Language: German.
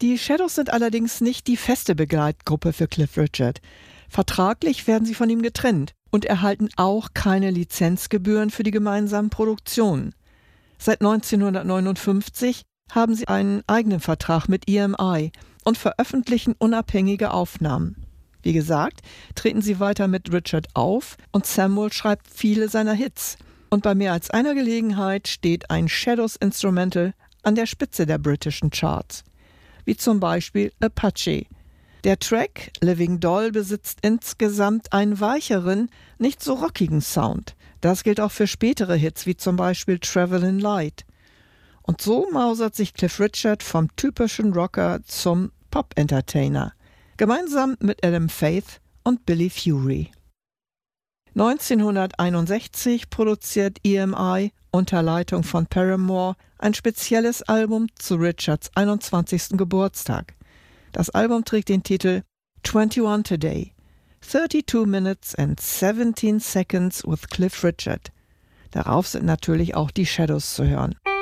Die Shadows sind allerdings nicht die feste Begleitgruppe für Cliff Richard. Vertraglich werden sie von ihm getrennt und erhalten auch keine Lizenzgebühren für die gemeinsamen Produktionen. Seit 1959 haben sie einen eigenen Vertrag mit EMI und veröffentlichen unabhängige Aufnahmen. Wie gesagt, treten sie weiter mit Richard auf und Samuel schreibt viele seiner Hits. Und bei mehr als einer Gelegenheit steht ein Shadows Instrumental an der Spitze der britischen Charts. Wie zum Beispiel Apache. Der Track Living Doll besitzt insgesamt einen weicheren, nicht so rockigen Sound. Das gilt auch für spätere Hits wie zum Beispiel Travelin' Light. Und so mausert sich Cliff Richard vom typischen Rocker zum Pop-Entertainer. Gemeinsam mit Adam Faith und Billy Fury. 1961 produziert EMI unter Leitung von Paramore ein spezielles Album zu Richards 21. Geburtstag. Das Album trägt den Titel 21 Today, 32 Minutes and 17 Seconds with Cliff Richard. Darauf sind natürlich auch die Shadows zu hören.